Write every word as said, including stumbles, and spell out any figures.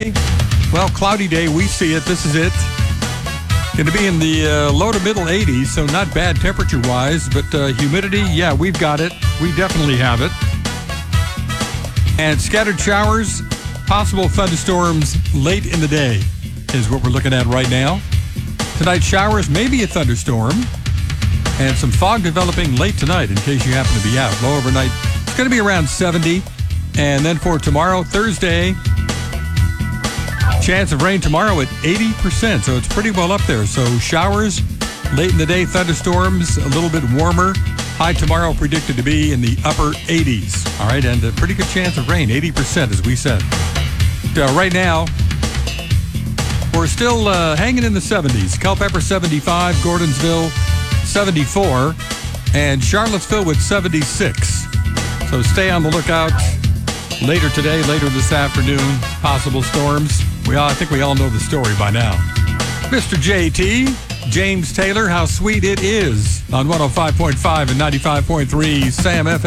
today? Well, cloudy day. We see it. This is it. Going to be in the uh, low to middle eighties, so not bad temperature-wise, but uh, humidity, yeah, we've got it. We definitely have it. And scattered showers, possible thunderstorms late in the day is what we're looking at right now. Tonight, showers, maybe a thunderstorm, and some fog developing late tonight in case you happen to be out. Low overnight, it's going to be around seventy. And then for tomorrow, Thursday, chance of rain tomorrow at eighty percent, so it's pretty well up there. So showers late in the day, thunderstorms, a little bit warmer. High tomorrow predicted to be in the upper eighties. All right, and a pretty good chance of rain, eighty percent as we said. Uh, right now, we're still uh, hanging in the seventies. Culpeper seventy-five, Gordonsville seventy-four, and Charlottesville with seventy-six. So stay on the lookout later today, later this afternoon, possible storms. We all, I think we all know the story by now. Mister J T, James Taylor, How Sweet It Is on one oh five point five and ninety-five point three Sam F M.